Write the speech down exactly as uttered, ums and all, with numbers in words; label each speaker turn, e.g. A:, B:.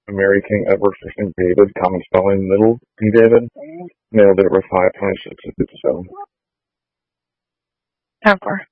A: Mary King Edward first name David, common spelling Little King David. Nailed it with five twenty-six and fifty-seven.
B: Ten four.